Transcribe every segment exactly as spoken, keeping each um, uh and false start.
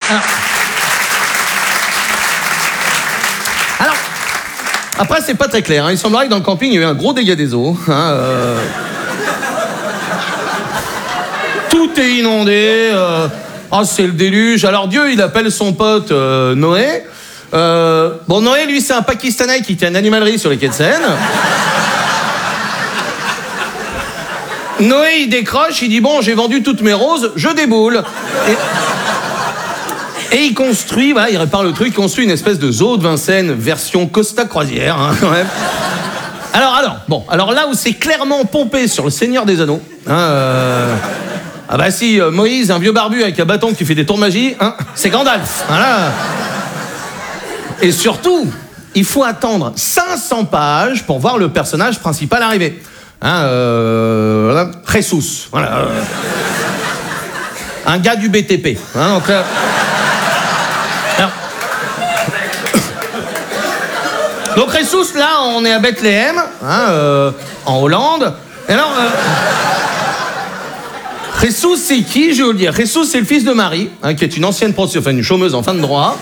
Alors, alors après, c'est pas très clair. Hein. Il semblerait que dans le camping, il y a eu un gros dégât des eaux. Hein, euh... Tout est inondé. Euh... Oh, c'est le déluge. Alors Dieu, il appelle son pote euh, Noé. Euh... Bon, Noé, lui, c'est un Pakistanais qui tient une animalerie sur les quais de Seine. Noé, il décroche, il dit « Bon, j'ai vendu toutes mes roses, je déboule. » Et... Et il construit, voilà, il répare le truc, il construit une espèce de zoo de Vincennes, version Costa Croisière, hein, quand même. Alors, alors, bon, alors là où c'est clairement pompé sur le Seigneur des Anneaux, hein, euh... ah bah si, euh, Moïse, un vieux barbu avec un bâton qui fait des tours de magie, hein, c'est Gandalf, voilà. Et surtout, il faut attendre cinq cents pages pour voir le personnage principal arriver. Hein, euh, voilà, Jesus, voilà. Euh, un gars du B T P. Hein, donc là, alors, donc Jesus, là, on est à Bethléem, hein, euh, en Hollande. Et alors, euh, Jesus, c'est qui, je vais vous le dire. Jesus, c'est le fils de Marie, hein, qui est une ancienne prostituée, enfin une chômeuse en fin de droit.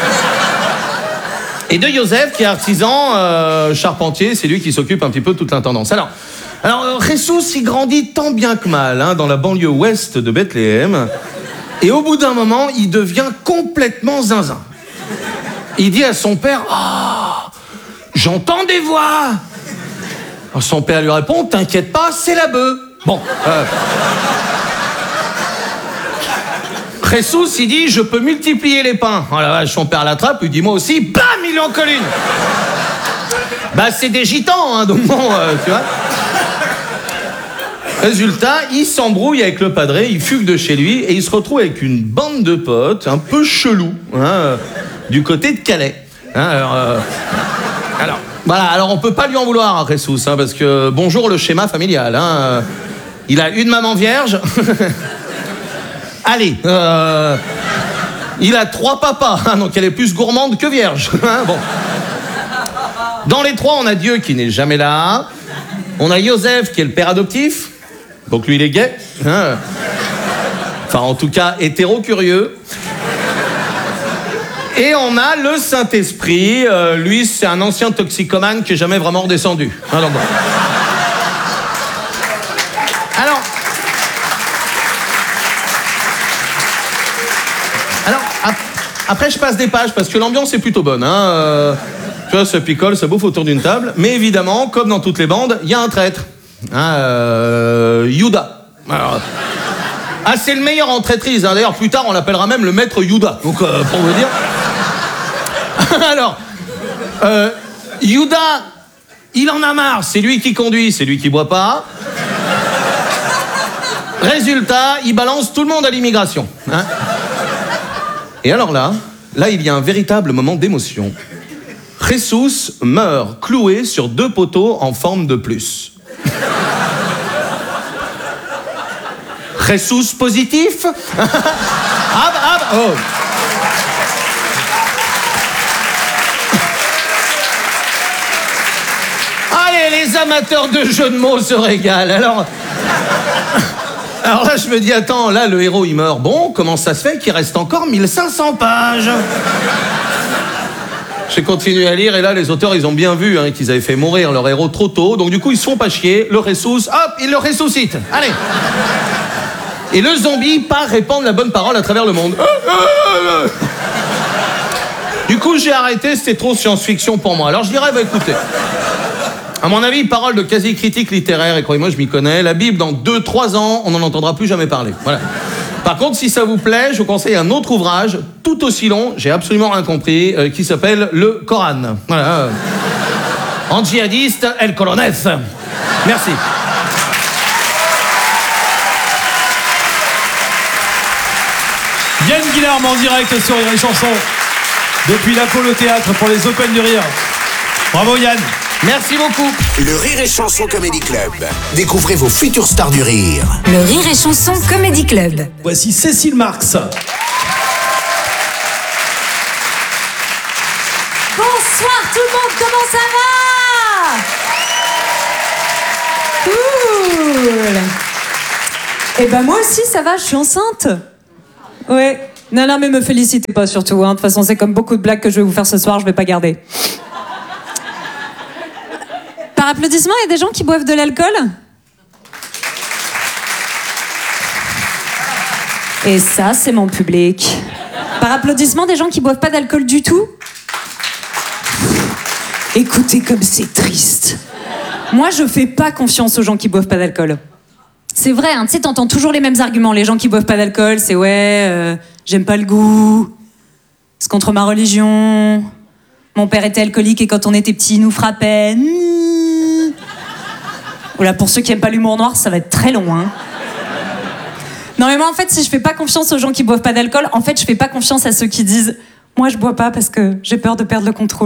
Et de Joseph, qui est artisan euh, charpentier, c'est lui qui s'occupe un petit peu de toute l'intendance. Alors, alors euh, Jesus, il grandit tant bien que mal hein, dans la banlieue ouest de Bethléem. Et au bout d'un moment, il devient complètement zinzin. Il dit à son père « Oh, j'entends des voix !» Alors son père lui répond « T'inquiète pas, c'est la bœuf. » Bon. Euh... Jesus, il dit, je peux multiplier les pains. Oh la vache, son père l'attrape, il dit, moi aussi, bam, il en colle une. Bah, c'est des gitans, hein, donc bon, euh, tu vois. Résultat, il s'embrouille avec le padré, il fugue de chez lui, et il se retrouve avec une bande de potes, un peu chelou, hein, euh, du côté de Calais. Hein, alors, euh, alors, voilà, alors on peut pas lui en vouloir, hein, Jesus, hein, parce que, bonjour le schéma familial, hein, euh, il a une maman vierge... Allez, euh, il a trois papas, hein, donc elle est plus gourmande que vierge. Hein, bon. Dans les trois, on a Dieu qui n'est jamais là. On a Joseph qui est le père adoptif, donc lui il est gay. Hein. Enfin, en tout cas, hétéro-curieux. Et on a le Saint-Esprit. Euh, lui, c'est un ancien toxicomane qui n'est jamais vraiment redescendu. Hein, donc bon. Alors... Alors, après, je passe des pages parce que l'ambiance est plutôt bonne. Hein. Euh, tu vois, ça picole, ça bouffe autour d'une table. Mais évidemment, comme dans toutes les bandes, il y a un traître. Hein, euh, Yuda. Alors, ah, c'est le meilleur en traîtrise. Hein. D'ailleurs, plus tard, on l'appellera même le maître Yuda. Donc, euh, pour vous dire. Alors, euh, Yuda, il en a marre. C'est lui qui conduit, c'est lui qui boit pas. Résultat, il balance tout le monde à l'immigration. Hein. Et alors là, là, il y a un véritable moment d'émotion. Jesus meurt cloué sur deux poteaux en forme de plus. Jesus positif. Ah, ah, oh. Allez, les amateurs de jeux de mots se régalent. Alors... Alors là, je me dis, attends, là, le héros, il meurt. Bon, comment ça se fait qu'il reste encore mille cinq cents pages? J'ai continué à lire, et là, les auteurs, ils ont bien vu hein, qu'ils avaient fait mourir leur héros trop tôt. Donc, du coup, ils se font pas chier. Le ressuscite, hop, ils le ressuscitent. Allez. Et le zombie part répandre la bonne parole à travers le monde. Du coup, j'ai arrêté, c'était trop science-fiction pour moi. Alors, je dirais, bah, écoutez... À mon avis, parole de quasi-critique littéraire, et croyez-moi, je m'y connais, la Bible, dans deux trois ans, on n'en entendra plus jamais parler. Voilà. Par contre, si ça vous plaît, je vous conseille un autre ouvrage, tout aussi long, j'ai absolument rien compris, euh, qui s'appelle Le Coran. Voilà. En djihadiste, El Colonès. Merci. Yann Guilherme en direct sur Rire et Chanson, depuis l'Apollo Théâtre pour les Open du Rire. Bravo Yann. Merci beaucoup. Le Rire et Chanson Comedy Club. Découvrez vos futures stars du rire. Le Rire et Chanson Comedy Club. Voici Cécile Marx. Bonsoir tout le monde, comment ça va? Cool. Eh ben moi aussi ça va, je suis enceinte. Ouais. Non, non, mais me félicitez pas surtout. Hein. De toute façon, c'est comme beaucoup de blagues que je vais vous faire ce soir, je vais pas garder. Par applaudissement, il y a des gens qui boivent de l'alcool ? Et ça, c'est mon public. Par applaudissement, des gens qui boivent pas d'alcool du tout ? Écoutez comme c'est triste. Moi, je fais pas confiance aux gens qui boivent pas d'alcool. C'est vrai, hein, tu sais, t'entends toujours les mêmes arguments. Les gens qui boivent pas d'alcool, c'est ouais, euh, j'aime pas le goût, c'est contre ma religion, mon père était alcoolique et quand on était petit, il nous frappait. Mmh. Voilà, pour ceux qui aiment pas l'humour noir, ça va être très long, hein. Non mais moi, en fait, si je fais pas confiance aux gens qui boivent pas d'alcool, en fait, je fais pas confiance à ceux qui disent « Moi, je bois pas parce que j'ai peur de perdre le contrôle. »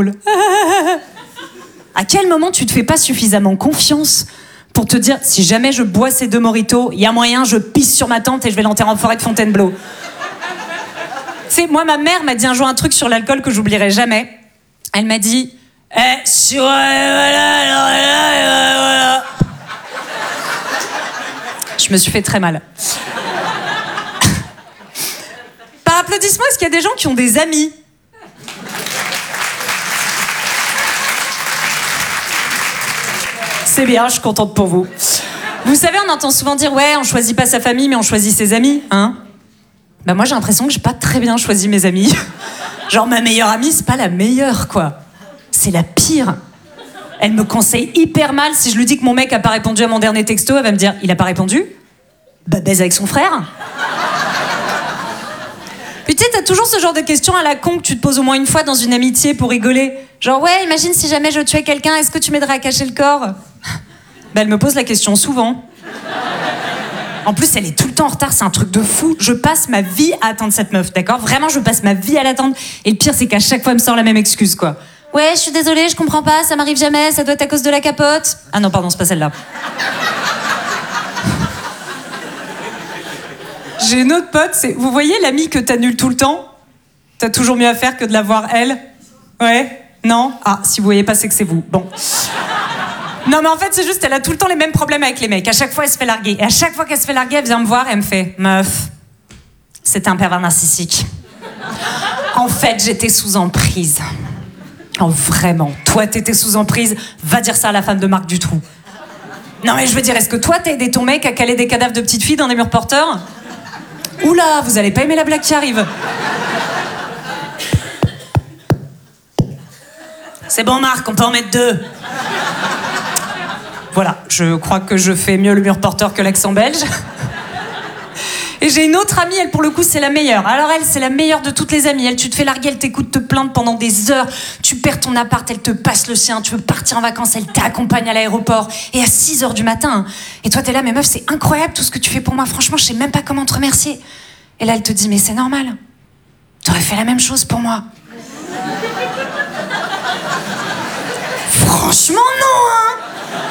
À quel moment tu te fais pas suffisamment confiance pour te dire, si jamais je bois ces deux mojitos, il y a moyen, je pisse sur ma tante et je vais l'enterrer en forêt de Fontainebleau. Tu sais, moi, ma mère m'a dit un jour un truc sur l'alcool que j'oublierai jamais. Elle m'a dit, eh, sur... Je me suis fait très mal. Par applaudissement, est-ce qu'il y a des gens qui ont des amis ? C'est bien, je suis contente pour vous. Vous savez, on entend souvent dire « Ouais, on choisit pas sa famille, mais on choisit ses amis. » Hein ? Bah moi, j'ai l'impression que j'ai pas très bien choisi mes amis. Genre, ma meilleure amie, c'est pas la meilleure, quoi. C'est la pire. Elle me conseille hyper mal. Si je lui dis que mon mec a pas répondu à mon dernier texto, elle va me dire « Il a pas répondu ? Bah baise avec son frère. » Puis tu sais, t'as toujours ce genre de questions à la con que tu te poses au moins une fois dans une amitié pour rigoler. Genre, ouais, imagine si jamais je tuais quelqu'un, est-ce que tu m'aiderais à cacher le corps ? Bah, elle me pose la question souvent. En plus, elle est tout le temps en retard, c'est un truc de fou. Je passe ma vie à attendre cette meuf, d'accord ? Vraiment, je passe ma vie à l'attendre. Et le pire, c'est qu'à chaque fois, elle me sort la même excuse, quoi. Ouais, je suis désolée, je comprends pas, ça m'arrive jamais, ça doit être à cause de la capote. Ah non, pardon, c'est pas celle-là. J'ai une autre pote, c'est... Vous voyez l'amie que t'annules tout le temps ? T'as toujours mieux à faire que de la voir, elle ? Ouais ? Non ? Ah, si vous voyez pas, c'est que c'est vous. Bon. Non, mais en fait, c'est juste, elle a tout le temps les mêmes problèmes avec les mecs. À chaque fois, elle se fait larguer. Et à chaque fois qu'elle se fait larguer, elle vient me voir et elle me fait « Meuf, c'était un pervers narcissique. En fait, j'étais sous emprise. » Oh, vraiment, toi, t'étais sous emprise, va dire ça à la femme de Marc Dutroux. Non, mais je veux dire, est-ce que toi, t'as aidé ton mec à caler des cadavres de petites filles dans des murs porteurs ? Oula, vous allez pas aimer la blague qui arrive. C'est bon, Marc, on peut en mettre deux. Voilà, je crois que je fais mieux le mur porteur que l'accent belge. Et j'ai une autre amie, elle, pour le coup, c'est la meilleure. Alors elle, c'est la meilleure de toutes les amies. Elle, tu te fais larguer, elle t'écoute te plaindre pendant des heures. Tu perds ton appart, elle te passe le sien. Tu veux partir en vacances, elle t'accompagne à l'aéroport. Et à six heures du matin. Et toi, t'es là, mais meuf, c'est incroyable tout ce que tu fais pour moi. Franchement, je sais même pas comment te remercier. Et là, elle te dit, mais c'est normal. T'aurais fait la même chose pour moi. Franchement, non, hein.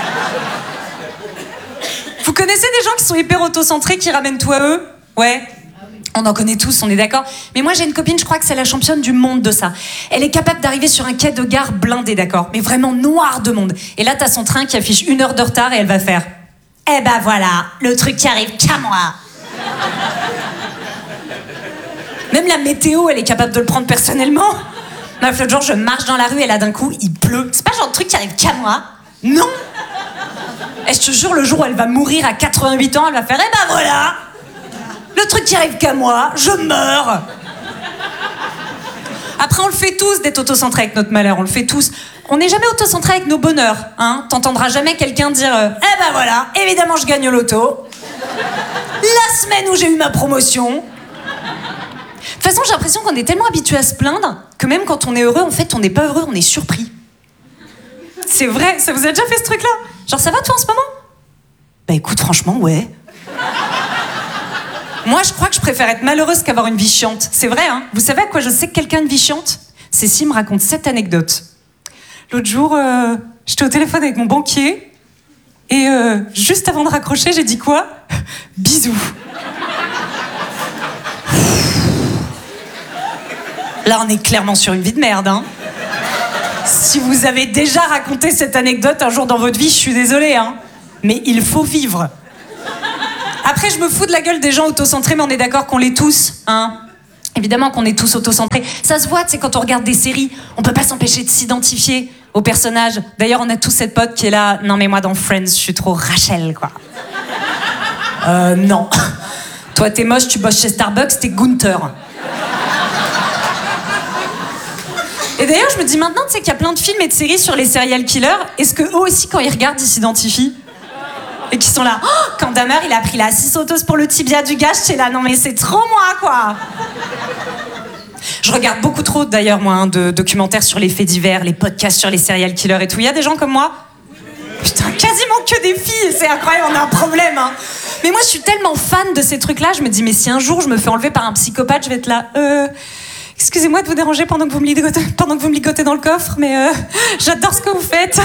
Vous connaissez des gens qui sont hyper autocentrés, qui ramènent tout à eux ? Ouais. On en connaît tous, on est d'accord. Mais moi, j'ai une copine, je crois que c'est la championne du monde de ça. Elle est capable d'arriver sur un quai de gare blindé, d'accord ? Mais vraiment noir de monde. Et là, t'as son train qui affiche une heure de retard et elle va faire « Eh ben voilà, le truc qui arrive qu'à moi !» Même la météo, elle est capable de le prendre personnellement. Non, l'autre jour, je marche dans la rue et là, d'un coup, il pleut. C'est pas le genre de truc qui arrive qu'à moi. Non. Et je te jure, le jour où elle va mourir à quatre-vingt-huit ans, elle va faire « Eh ben voilà, le truc qui arrive qu'à moi, je meurs !» Après, on le fait tous d'être autocentré avec notre malheur, on le fait tous. On n'est jamais autocentré avec nos bonheurs, hein. T'entendras jamais quelqu'un dire euh, « Eh ben voilà, évidemment, je gagne au loto. La semaine où j'ai eu ma promotion. » De toute façon, j'ai l'impression qu'on est tellement habitués à se plaindre que même quand on est heureux, en fait, on n'est pas heureux, on est surpris. C'est vrai, ça vous a déjà fait ce truc-là ? Genre, ça va toi en ce moment ? Bah écoute, franchement, ouais. Moi, je crois que je préfère être malheureuse qu'avoir une vie chiante. C'est vrai, hein ? Vous savez à quoi je sais que quelqu'un a une vie chiante ? C'est s'il me raconte cette anecdote. L'autre jour, euh, j'étais au téléphone avec mon banquier et euh, juste avant de raccrocher, j'ai dit quoi ? Bisous. Là, on est clairement sur une vie de merde, hein. Si vous avez déjà raconté cette anecdote un jour dans votre vie, je suis désolée, hein. Mais il faut vivre. Après, je me fous de la gueule des gens autocentrés, mais on est d'accord qu'on l'est tous, hein. Évidemment qu'on est tous autocentrés. Ça se voit, tu sais, quand on regarde des séries, on peut pas s'empêcher de s'identifier aux personnages. D'ailleurs, on a tous cette pote qui est là. Non, mais moi, dans Friends, je suis trop Rachel, quoi. Euh, non. Toi, t'es moche, tu bosses chez Starbucks, t'es Gunther. Et d'ailleurs, je me dis maintenant, tu sais qu'il y a plein de films et de séries sur les serial killers. Est-ce que eux aussi, quand ils regardent, ils s'identifient? Et qu'ils sont là, oh, quand Dahmer, il a pris la six autos pour le tibia du gars, j'étais là, non mais c'est trop moi, quoi. Je regarde beaucoup trop, d'ailleurs, moi, hein, de documentaires sur les faits divers, les podcasts sur les serial killers et tout. Il y a des gens comme moi? Putain, quasiment que des filles, c'est incroyable, on a un problème, hein. Mais moi, je suis tellement fan de ces trucs-là, je me dis, mais si un jour je me fais enlever par un psychopathe, je vais être là, euh... excusez-moi de vous déranger pendant que vous me ligotez, pendant que vous me ligotez dans le coffre, mais euh, j'adore ce que vous faites.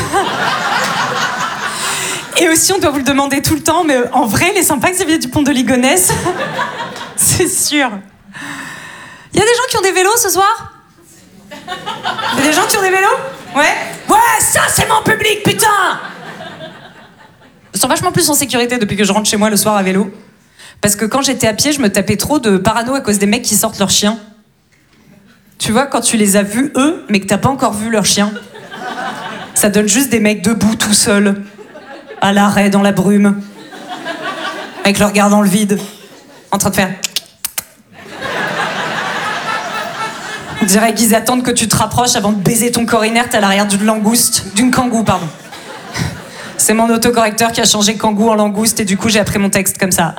Et aussi, on doit vous le demander tout le temps, mais en vrai, les sympas Xavier Dupont de Ligonnès, c'est sûr. Il y a des gens qui ont des vélos ce soir? Il y a des gens qui ont des vélos? Ouais? Ouais, ça c'est mon public, putain! Ils sont vachement plus en sécurité depuis que je rentre chez moi le soir à vélo. Parce que quand j'étais à pied, je me tapais trop de parano à cause des mecs qui sortent leurs chiens. Tu vois, quand tu les as vus, eux, mais que t'as pas encore vu leur chien, ça donne juste des mecs debout tout seuls, à l'arrêt dans la brume, avec leur regard dans le vide, en train de faire... On dirait qu'ils attendent que tu te rapproches avant de baiser ton corps inerte à l'arrière d'une langouste, d'une kangou, pardon. C'est mon autocorrecteur qui a changé kangou en langouste et du coup j'ai appris mon texte comme ça.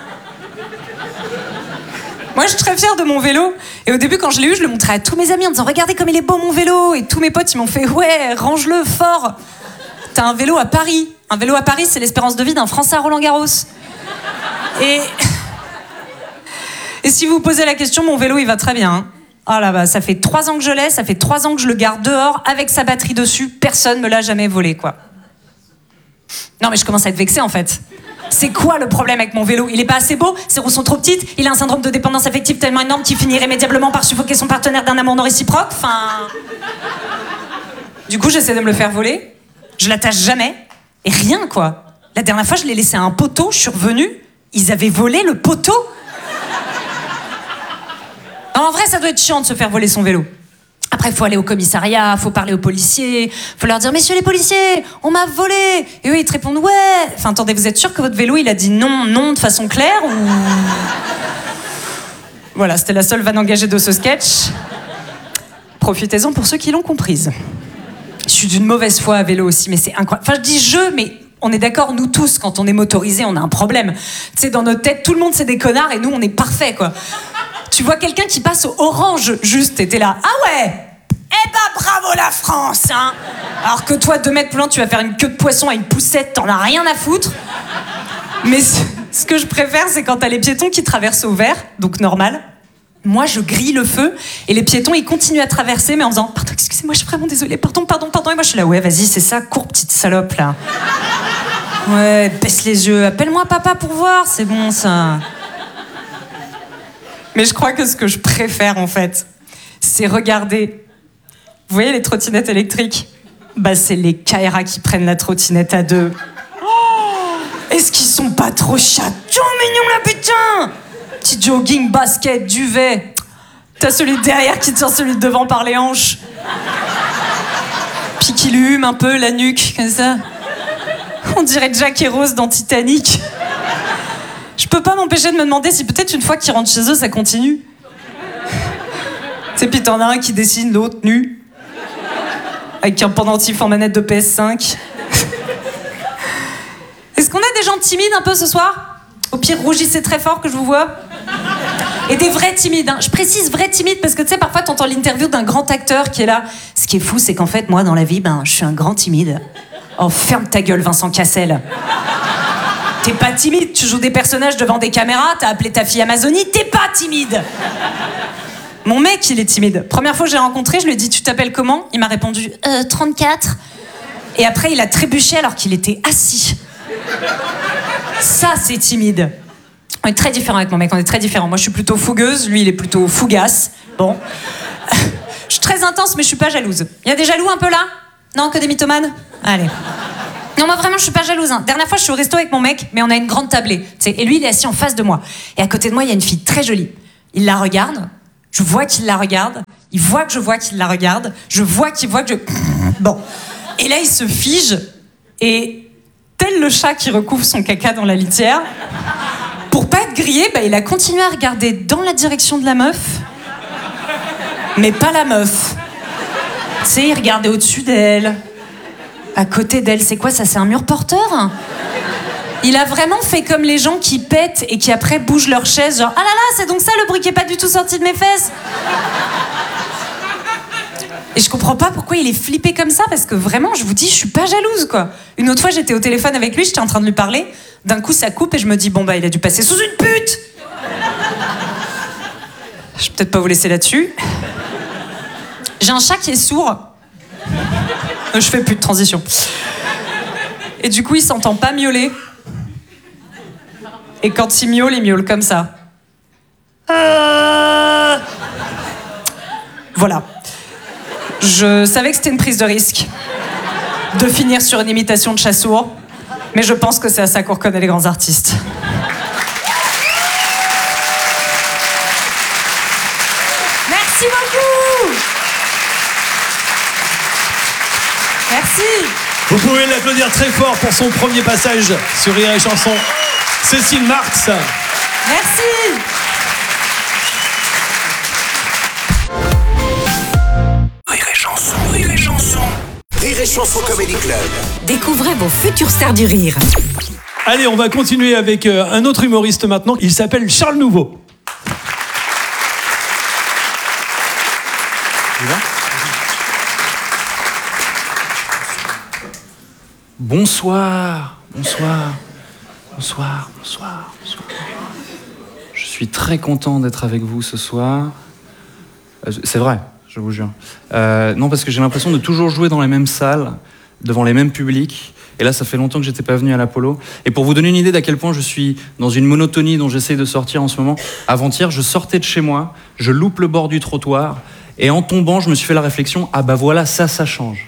Moi, je suis très fière de mon vélo. Et au début, quand je l'ai eu, je le montrais à tous mes amis en disant « Regardez comme il est beau, mon vélo !» Et tous mes potes, ils m'ont fait « Ouais, range-le fort !» T'as un vélo à Paris. Un vélo à Paris, c'est l'espérance de vie d'un Français à Roland-Garros. Et... Et si vous vous posez la question, mon vélo, il va très bien. Hein. Ah là bah, ça fait trois ans que je l'ai, ça fait trois ans que je le garde dehors, avec sa batterie dessus. Personne me l'a jamais volé, quoi. Non, mais je commence à être vexée, en fait. C'est quoi le problème avec mon vélo? Il est pas assez beau? Ses roues sont trop petites? Il a un syndrome de dépendance affective tellement énorme qu'il finit irrémédiablement par suffoquer son partenaire d'un amour non réciproque? Enfin... Du coup, j'essaie de me le faire voler. Je l'attache jamais. Et rien, quoi. La dernière fois, je l'ai laissé à un poteau, je suis revenue. Ils avaient volé le poteau. Non, en vrai, ça doit être chiant de se faire voler son vélo. Après, il faut aller au commissariat, faut parler aux policiers, faut leur dire « Messieurs les policiers, on m'a volé !» Et eux, ils te répondent « Ouais !» Enfin, attendez, vous êtes sûr que votre vélo, il a dit non, non de façon claire ou... Voilà, c'était la seule vanne engagée de ce sketch. Profitez-en pour ceux qui l'ont comprise. Je suis d'une mauvaise foi à vélo aussi, mais c'est incroyable. Enfin, je dis « je », mais on est d'accord, nous tous, quand on est motorisé, on a un problème. Tu sais, dans notre tête, tout le monde, c'est des connards et nous, on est parfaits, quoi. Tu vois quelqu'un qui passe au orange, juste, et t'es là, ah ouais, eh ben bravo la France, hein. Alors que toi, deux mètres plus loin, tu vas faire une queue de poisson à une poussette, t'en as rien à foutre. Mais ce, ce que je préfère, c'est quand t'as les piétons qui traversent au vert, donc normal. Moi, je grille le feu, et les piétons, ils continuent à traverser, mais en faisant, pardon, excusez-moi, je suis vraiment désolée, pardon, pardon, pardon. Et moi, je suis là, ouais, vas-y, c'est ça, cours, petite salope, là. Ouais, baisse les yeux, appelle-moi papa pour voir, c'est bon, ça. Mais je crois que ce que je préfère, en fait, c'est regarder... Vous voyez les trottinettes électriques? Bah, c'est les Kaira qui prennent la trottinette à deux. Oh, est-ce qu'ils sont pas trop chatons mignons, là, putain? Petit jogging, basket, duvet. T'as celui de derrière qui tient celui de devant par les hanches. Puis qui lui hume un peu la nuque, comme ça. On dirait Jack et Rose dans Titanic. Je peux pas m'empêcher de me demander si peut-être une fois qu'ils rentrent chez eux, ça continue. Tu sais, puis t'en as un qui dessine, l'autre nu. Avec un pendentif en manette de P S cinq. Est-ce qu'on a des gens timides un peu ce soir? Au pire, rougissez très fort que je vous vois. Et des vrais timides, hein. Je précise vrais timides parce que tu sais, parfois t'entends l'interview d'un grand acteur qui est là. Ce qui est fou, c'est qu'en fait, moi, dans la vie, ben, je suis un grand timide. Oh, ferme ta gueule, Vincent Cassel. T'es pas timide, tu joues des personnages devant des caméras, t'as appelé ta fille Amazonie, t'es pas timide. Mon mec, il est timide. Première fois que j'ai rencontré, je lui ai dit « Tu t'appelles comment ?» Il m'a répondu euh, « trente-quatre ». Et après, il a trébuché alors qu'il était assis. Ça, c'est timide. On est très différents avec mon mec, on est très différents. Moi, je suis plutôt fougueuse, lui, il est plutôt fougasse. Bon. Je suis très intense, mais je suis pas jalouse. Il y a des jaloux un peu là? Non, que des mythomanes? Allez. Non, moi vraiment, je suis pas jalouse. Hein. Dernière fois, je suis au resto avec mon mec, mais on a une grande tablée. T'sais, et lui, il est assis en face de moi. Et à côté de moi, il y a une fille très jolie. Il la regarde, Je vois qu'il la regarde, il voit que je vois qu'il la regarde, je vois qu'il voit que je... Bon. Et là, il se fige, et tel le chat qui recouvre son caca dans la litière, pour pas être grillé, bah, il a continué à regarder dans la direction de la meuf, mais pas la meuf. Tu sais, il regardait au-dessus d'elle, à côté d'elle. C'est quoi ça? C'est un mur porteur? Il a vraiment fait comme les gens qui pètent et qui après bougent leur chaise, genre « Ah là là, c'est donc ça le bruit qui est pas du tout sorti de mes fesses !» Et je comprends pas pourquoi il est flippé comme ça, parce que vraiment, je vous dis, je suis pas jalouse, quoi. Une autre fois, j'étais au téléphone avec lui, j'étais en train de lui parler, d'un coup, ça coupe et je me dis « Bon bah, il a dû passer sous une pute !» Je vais peut-être pas vous laisser là-dessus. J'ai un chat qui est sourd. Je fais plus de transition. Et du coup, il s'entend pas miauler. Et quand il miaule, il miaule comme ça. Euh... Voilà. Je savais que c'était une prise de risque de finir sur une imitation de chat sourd, mais je pense que c'est à ça qu'on reconnaît les grands artistes. Merci beaucoup. Merci. Vous pouvez l'applaudir très fort pour son premier passage sur Rire et Chanson. Cécile Marx. Merci. Rire et Chanson, Rire et Chanson. Rire et Chanson Comedy Club. Découvrez vos futures stars du rire. Allez, on va continuer avec euh, un autre humoriste maintenant. Il s'appelle Charles Nouveau. Bonsoir, bonsoir, bonsoir, bonsoir, bonsoir. Je suis très content d'être avec vous ce soir. Euh, c'est vrai, je vous jure. Euh, non, parce que j'ai l'impression de toujours jouer dans les mêmes salles, devant les mêmes publics. Et là, ça fait longtemps que j'étais pas venu à l'Apollo. Et pour vous donner une idée d'à quel point je suis dans une monotonie dont j'essaye de sortir en ce moment, avant-hier, je sortais de chez moi, je loupe le bord du trottoir, et en tombant, je me suis fait la réflexion, ah bah voilà, ça, ça change.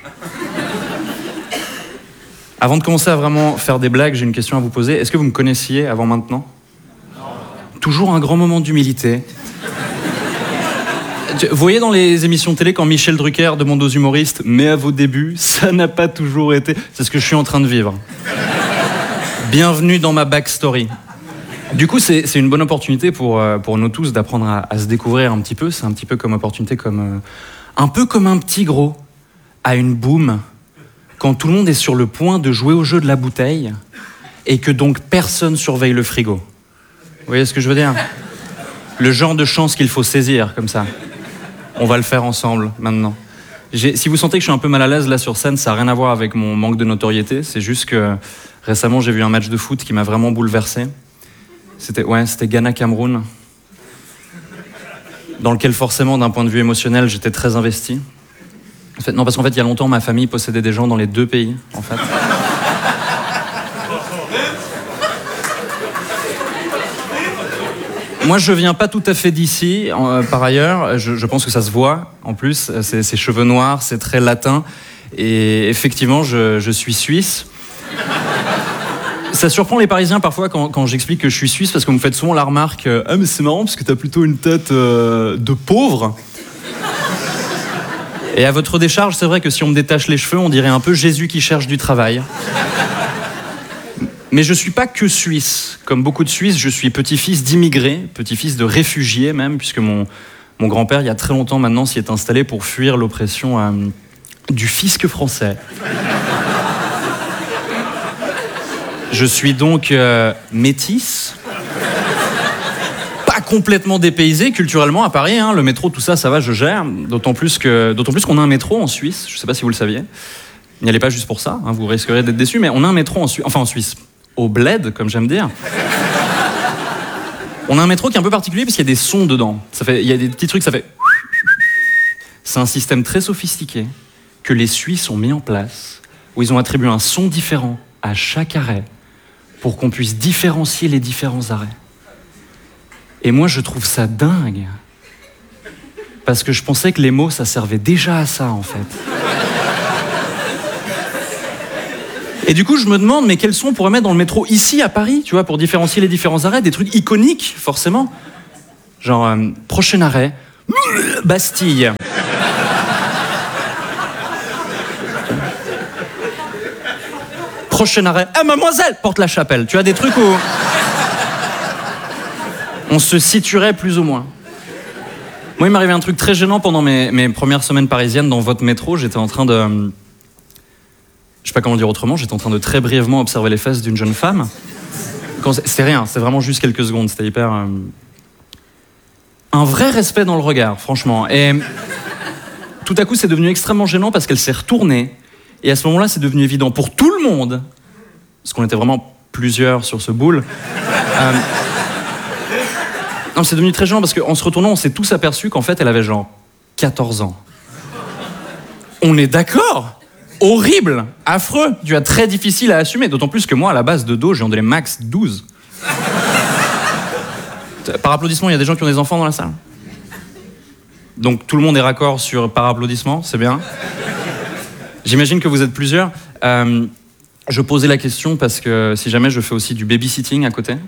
Avant de commencer à vraiment faire des blagues, j'ai une question à vous poser. Est-ce que vous me connaissiez avant maintenant? Non. Toujours un grand moment d'humilité. Vous voyez dans les émissions de télé quand Michel Drucker demande aux humoristes « Mais à vos débuts, ça n'a pas toujours été... » C'est ce que je suis en train de vivre. Bienvenue dans ma backstory. Du coup, c'est, c'est une bonne opportunité pour, pour nous tous d'apprendre à, à se découvrir un petit peu. C'est un petit peu comme opportunité, comme, un peu comme un petit gros à une boum, quand tout le monde est sur le point de jouer au jeu de la bouteille et que donc personne surveille le frigo. Vous voyez ce que je veux dire? Le genre de chance qu'il faut saisir, comme ça. On va le faire ensemble, maintenant. J'ai, si vous sentez que je suis un peu mal à l'aise là sur scène, ça n'a rien à voir avec mon manque de notoriété. C'est juste que récemment, j'ai vu un match de foot qui m'a vraiment bouleversé. C'était, ouais, c'était Ghana-Cameroun, dans lequel forcément, d'un point de vue émotionnel, j'étais très investi. En fait, non, parce qu'en fait, il y a longtemps, ma famille possédait des gens dans les deux pays, en fait. Moi, je viens pas tout à fait d'ici, euh, par ailleurs. Je, je pense que ça se voit, en plus. C'est, c'est cheveux noirs, c'est très latin. Et effectivement, je, je suis suisse. Ça surprend les Parisiens parfois quand, quand j'explique que je suis suisse, parce que vous me faites souvent la remarque euh, « Ah, mais c'est marrant, parce que t'as plutôt une tête euh, de pauvre ». Et à votre décharge, c'est vrai que si on me détache les cheveux, on dirait un peu Jésus qui cherche du travail. Mais je suis pas que suisse. Comme beaucoup de Suisses, je suis petit-fils d'immigrés, petit-fils de réfugiés même, puisque mon, mon grand-père, il y a très longtemps maintenant, s'y est installé pour fuir l'oppression euh, du fisc français. Je suis donc euh, métisse. Complètement dépaysé culturellement à Paris, hein. Le métro, tout ça, ça va, je gère. D'autant plus que, d'autant plus qu'on a un métro en Suisse. Je sais pas si vous le saviez. N'y allez pas juste pour ça, hein, vous risquerez d'être déçus. Mais on a un métro en Suisse, enfin en Suisse, au bled, comme j'aime dire. On a un métro qui est un peu particulier parce qu'il y a des sons dedans. Ça fait, il y a des petits trucs, ça fait. C'est un système très sophistiqué que les Suisses ont mis en place, où ils ont attribué un son différent à chaque arrêt pour qu'on puisse différencier les différents arrêts. Et moi, je trouve ça dingue. Parce que je pensais que les mots, ça servait déjà à ça, en fait. Et du coup, je me demande, mais quels sons on pourrait mettre dans le métro ici, à Paris, tu vois, pour différencier les différents arrêts, des trucs iconiques, forcément. Genre, euh, prochain arrêt, Bastille. Prochain arrêt. Ah, mademoiselle, Porte-la-Chapelle. Tu as des trucs où on se situerait plus ou moins. Moi, il m'arrivait un truc très gênant pendant mes, mes premières semaines parisiennes dans votre métro. J'étais en train de... Je sais pas comment le dire autrement. J'étais en train de très brièvement observer les fesses d'une jeune femme. Quand c'était rien, c'était vraiment juste quelques secondes. C'était hyper... Euh... Un vrai respect dans le regard, franchement. Et tout à coup, c'est devenu extrêmement gênant parce qu'elle s'est retournée. Et à ce moment-là, c'est devenu évident pour tout le monde, parce qu'on était vraiment plusieurs sur ce boule. Euh... Non, c'est devenu très gênant parce qu'en se retournant, on s'est tous aperçus qu'en fait, elle avait genre quatorze ans. On est d'accord? Horrible, affreux, tu as très difficile à assumer, d'autant plus que moi, à la base de dos, j'ai en donné max douze. Par applaudissement, il y a des gens qui ont des enfants dans la salle. Donc tout le monde est raccord sur par applaudissement, c'est bien. J'imagine que vous êtes plusieurs. Euh, je posais la question parce que si jamais je fais aussi du babysitting à côté.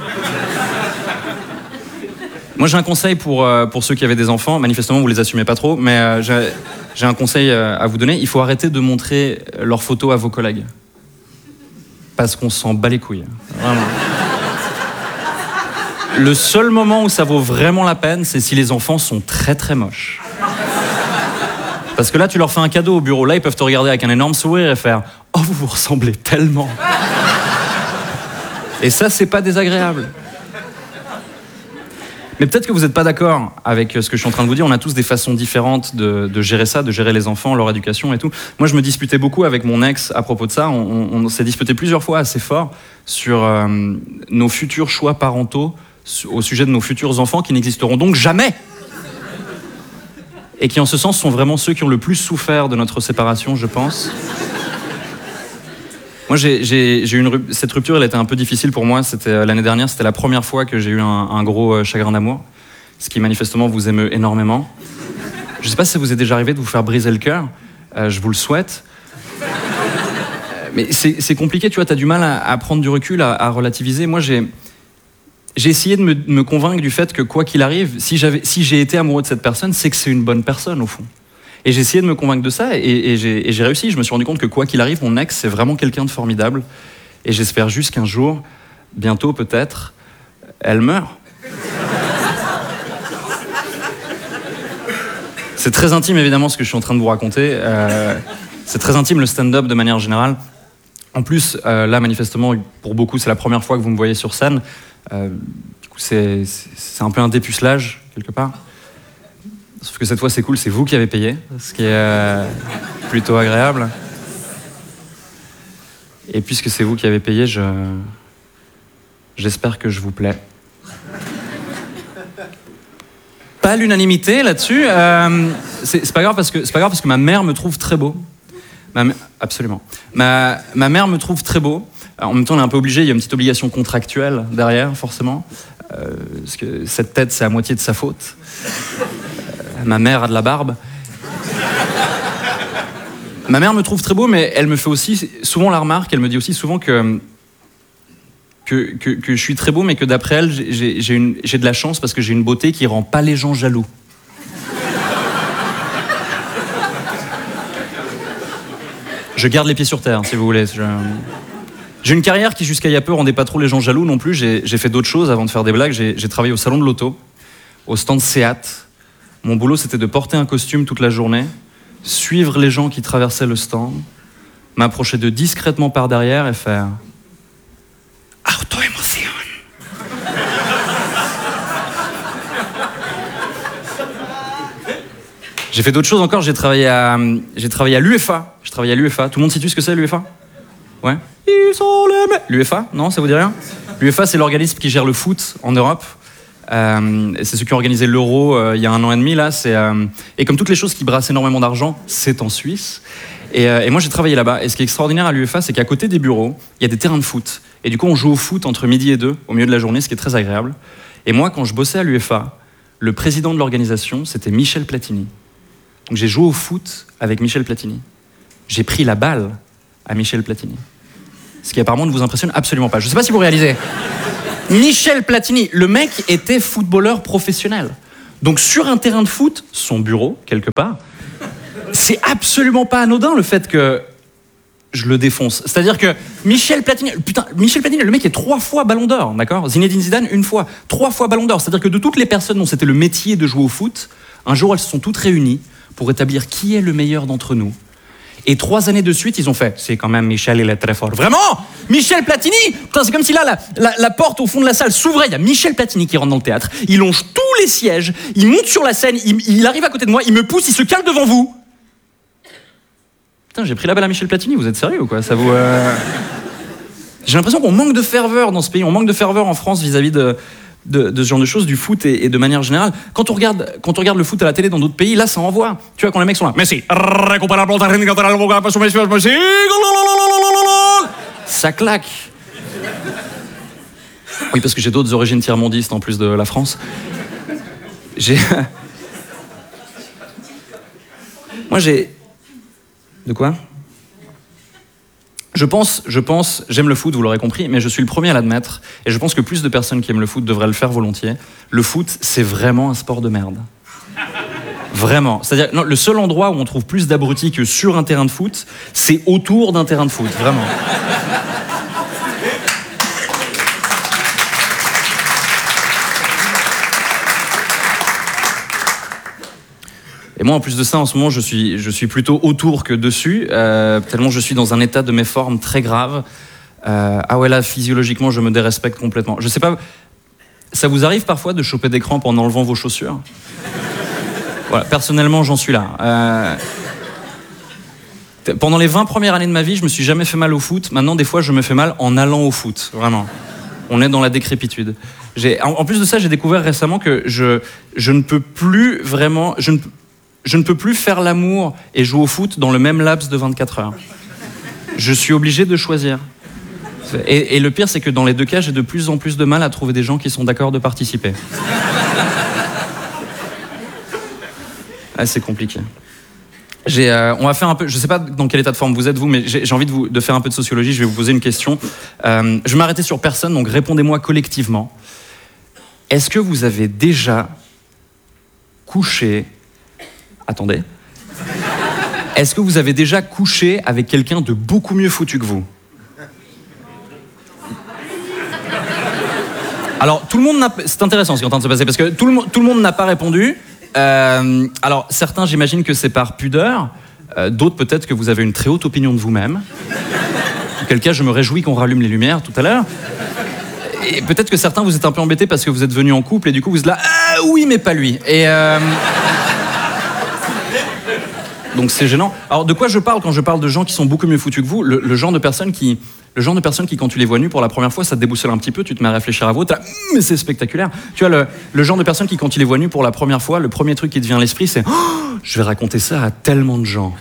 Moi j'ai un conseil pour, euh, pour ceux qui avaient des enfants. Manifestement vous les assumez pas trop, mais euh, j'ai, j'ai un conseil euh, à vous donner. Il faut arrêter de montrer leurs photos à vos collègues. Parce qu'on s'en bat les couilles. Vraiment. Le seul moment où ça vaut vraiment la peine, c'est si les enfants sont très très moches. Parce que là, tu leur fais un cadeau au bureau. Là, ils peuvent te regarder avec un énorme sourire et faire « Oh, vous vous ressemblez tellement !» Et ça, c'est pas désagréable. Mais peut-être que vous n'êtes pas d'accord avec ce que je suis en train de vous dire. On a tous des façons différentes de, de gérer ça, de gérer les enfants, leur éducation et tout. Moi, je me disputais beaucoup avec mon ex à propos de ça. On, on, on s'est disputé plusieurs fois assez fort sur euh, nos futurs choix parentaux au sujet de nos futurs enfants qui n'existeront donc jamais. Et qui, en ce sens, sont vraiment ceux qui ont le plus souffert de notre séparation, je pense. Moi, j'ai, j'ai, j'ai eu une, cette rupture, elle était un peu difficile pour moi. C'était, l'année dernière, c'était la première fois que j'ai eu un, un gros chagrin d'amour, ce qui, manifestement, vous émeut énormément. Je ne sais pas si ça vous est déjà arrivé de vous faire briser le cœur. Euh, je vous le souhaite. Mais c'est, c'est compliqué, tu vois, tu as du mal à, à prendre du recul, à, à relativiser. Moi, j'ai... J'ai essayé de me, de me convaincre du fait que quoi qu'il arrive, si, j'avais, si j'ai été amoureux de cette personne, c'est que c'est une bonne personne au fond. Et j'ai essayé de me convaincre de ça et, et, j'ai, et j'ai réussi. Je me suis rendu compte que quoi qu'il arrive, mon ex, c'est vraiment quelqu'un de formidable. Et j'espère juste qu'un jour, bientôt peut-être, elle meurt. C'est très intime évidemment ce que je suis en train de vous raconter. Euh, c'est très intime le stand-up de manière générale. En plus, euh, là manifestement, pour beaucoup, c'est la première fois que vous me voyez sur scène. Euh, du coup, c'est, c'est, c'est un peu un dépucelage, quelque part. Sauf que cette fois, c'est cool, c'est vous qui avez payé, ce qui est euh, plutôt agréable. Et puisque c'est vous qui avez payé, je... j'espère que je vous plais. Pas l'unanimité là-dessus. Euh, c'est, c'est pas grave parce que c'est pas grave parce que ma mère me trouve très beau. Ma, absolument. Ma, ma mère me trouve très beau. En même temps, on est un peu obligé, il y a une petite obligation contractuelle derrière, forcément. Euh, parce que cette tête, c'est à moitié de sa faute. Euh, ma mère a de la barbe. Ma mère me trouve très beau, mais elle me fait aussi souvent la remarque, elle me dit aussi souvent que, que, que, que je suis très beau, mais que d'après elle, j'ai, j'ai, une, j'ai de la chance parce que j'ai une beauté qui rend pas les gens jaloux. Je garde les pieds sur terre, si vous voulez. Je... J'ai une carrière qui, jusqu'à il y a peu, rendait pas trop les gens jaloux non plus. J'ai, j'ai fait d'autres choses avant de faire des blagues. J'ai, j'ai travaillé au salon de l'auto, au stand Seat. Mon boulot, c'était de porter un costume toute la journée, suivre les gens qui traversaient le stand, m'approcher d'eux discrètement par derrière et faire « Auto-émotion ». J'ai fait d'autres choses encore. J'ai travaillé à, j'ai travaillé à l'U F A. J'ai travaillé à l'U F A. Tout le monde situe ce que c'est, l'U F A ? Ouais. Ils sont les mecs. L'U F A, non, ça vous dit rien ? L'U F A, c'est l'organisme qui gère le foot en Europe. Euh, et c'est ceux qui ont organisé l'Euro euh, il y a un an et demi là. C'est, euh, et comme toutes les choses qui brassent énormément d'argent, c'est en Suisse. Et, euh, et moi, j'ai travaillé là-bas. Et ce qui est extraordinaire à l'U F A, c'est qu'à côté des bureaux, il y a des terrains de foot. Et du coup, on joue au foot entre midi et deux, au milieu de la journée, ce qui est très agréable. Et moi, quand je bossais à l'U F A, le président de l'organisation, c'était Michel Platini. Donc j'ai joué au foot avec Michel Platini. J'ai pris la balle à Michel Platini. Ce qui apparemment ne vous impressionne absolument pas. Je ne sais pas si vous réalisez. Michel Platini, le mec était footballeur professionnel. Donc sur un terrain de foot, son bureau, quelque part, c'est absolument pas anodin le fait que je le défonce. C'est-à-dire que Michel Platini, putain, Michel Platini, le mec est trois fois Ballon d'Or, d'accord ? Zinedine Zidane, une fois, trois fois Ballon d'Or. C'est-à-dire que de toutes les personnes dont c'était le métier de jouer au foot, un jour elles se sont toutes réunies pour établir qui est le meilleur d'entre nous. Et trois années de suite, ils ont fait, c'est quand même Michel, il est très fort. Vraiment ? Michel Platini ? Putain, c'est comme si là, la, la, la porte au fond de la salle s'ouvrait, il y a Michel Platini qui rentre dans le théâtre, il longe tous les sièges, il monte sur la scène, il, il arrive à côté de moi, il me pousse, il se cale devant vous. Putain, j'ai pris la balle à Michel Platini, vous êtes sérieux ou quoi ? Ça vous, euh... J'ai l'impression qu'on manque de ferveur dans ce pays, on manque de ferveur en France vis-à-vis de, de, de ce genre de choses, du foot et, et de manière générale. Quand on, regarde, quand on regarde le foot à la télé dans d'autres pays, là ça envoie. Tu vois, quand les mecs sont là, Messi, ça claque. Oui, parce que j'ai d'autres origines tiers-mondistes en plus de la France. J'ai... Moi j'ai... De quoi ? Je pense, je pense, j'aime le foot, vous l'aurez compris, mais je suis le premier à l'admettre, et je pense que plus de personnes qui aiment le foot devraient le faire volontiers. Le foot, c'est vraiment un sport de merde. Vraiment. C'est-à-dire, non, le seul endroit où on trouve plus d'abrutis que sur un terrain de foot, c'est autour d'un terrain de foot, vraiment. Et moi, en plus de ça, en ce moment, je suis, je suis plutôt autour que dessus, euh, tellement je suis dans un état de méforme très grave. Euh, ah ouais, là, physiologiquement, je me dérespecte complètement. Je sais pas, ça vous arrive parfois de choper des crampes en enlevant vos chaussures ? Voilà, personnellement, j'en suis là. Euh, pendant les vingt premières années de ma vie, je me suis jamais fait mal au foot. Maintenant, des fois, je me fais mal en allant au foot, vraiment. On est dans la décrépitude. J'ai, en, en plus de ça, j'ai découvert récemment que je, je ne peux plus vraiment... Je ne, Je ne peux plus faire l'amour et jouer au foot dans le même laps de vingt-quatre heures. Je suis obligé de choisir. Et, et le pire, c'est que dans les deux cas, j'ai de plus en plus de mal à trouver des gens qui sont d'accord de participer. Ah, c'est compliqué. J'ai, euh, on va faire un peu, je ne sais pas dans quel état de forme vous êtes, vous, mais j'ai, j'ai envie de, vous, de faire un peu de sociologie. Je vais vous poser une question. Euh, je vais m'arrêter sur personne, donc répondez-moi collectivement. Est-ce que vous avez déjà couché... Attendez. Est-ce que vous avez déjà couché avec quelqu'un de beaucoup mieux foutu que vous ? Alors, tout le monde n'a... C'est intéressant ce qui est en train de se passer, parce que tout le, tout le monde n'a pas répondu. Euh, alors, certains, j'imagine que c'est par pudeur. Euh, d'autres, peut-être que vous avez une très haute opinion de vous-même. En quel cas, je me réjouis qu'on rallume les lumières tout à l'heure. Et peut-être que certains, vous êtes un peu embêtés parce que vous êtes venus en couple, et du coup, vous êtes là... Ah oui, mais pas lui. Et... Euh... Donc c'est gênant. Alors de quoi je parle quand je parle de gens qui sont beaucoup mieux foutus que vous ? Le, le genre de personnes qui, le genre de personnes qui, quand tu les vois nus pour la première fois, ça te déboussole un petit peu, tu te mets à réfléchir à vous, t'es là, mais c'est spectaculaire. Tu vois, le, le genre de personnes qui, quand tu les vois nus pour la première fois, le premier truc qui te vient à l'esprit, c'est oh, je vais raconter ça à tellement de gens.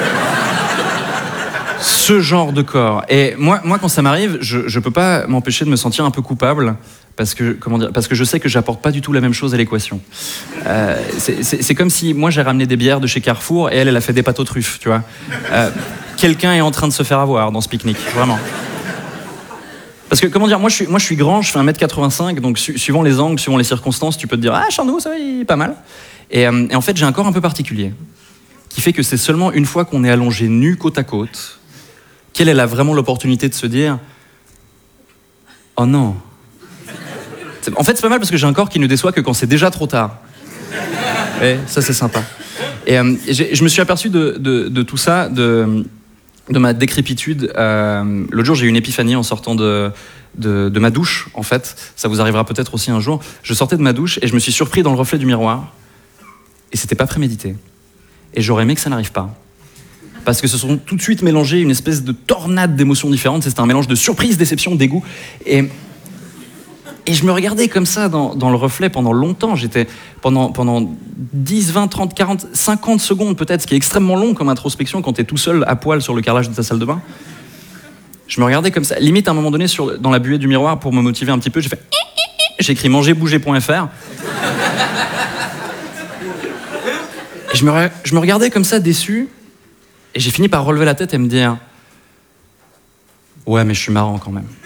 Ce genre de corps. Et moi, moi quand ça m'arrive, je, je peux pas m'empêcher de me sentir un peu coupable. Parce que, comment dire, parce que je sais que j'apporte pas du tout la même chose à l'équation. Euh, c'est, c'est, c'est comme si moi j'ai ramené des bières de chez Carrefour et elle, elle a fait des pâtes aux truffes, tu vois. Euh, quelqu'un est en train de se faire avoir dans ce pique-nique, vraiment. Parce que, comment dire, moi je suis, moi, je suis grand, je fais un mètre quatre-vingt-cinq, donc su, suivant les angles, suivant les circonstances, tu peux te dire « Ah, Charnot, ça va, il est pas mal ». Et, euh, et en fait, j'ai un corps un peu particulier, qui fait que c'est seulement une fois qu'on est allongé nu côte à côte, qu'elle elle a vraiment l'opportunité de se dire « Oh non ». En fait, c'est pas mal parce que j'ai un corps qui ne déçoit que quand c'est déjà trop tard. Et ça, c'est sympa. Et euh, je me suis aperçu de, de, de tout ça, de, de ma décrépitude. Euh, l'autre jour, j'ai eu une épiphanie en sortant de, de, de ma douche, en fait. Ça vous arrivera peut-être aussi un jour. Je sortais de ma douche et je me suis surpris dans le reflet du miroir. Et c'était pas prémédité. Et j'aurais aimé que ça n'arrive pas. Parce que se sont tout de suite mélangées une espèce de tornade d'émotions différentes. C'était un mélange de surprise, déception, dégoût. Et... Et je me regardais comme ça dans, dans le reflet pendant longtemps. J'étais pendant, pendant dix, vingt, trente, quarante, cinquante secondes peut-être, ce qui est extrêmement long comme introspection quand t'es tout seul à poil sur le carrelage de ta salle de bain. Je me regardais comme ça. Limite, à un moment donné, sur, dans la buée du miroir, pour me motiver un petit peu, j'ai fait... J'ai écrit manger bouger point f r. Et je me, je me regardais comme ça, déçu. Et j'ai fini par relever la tête et me dire... Ouais, mais je suis marrant quand même.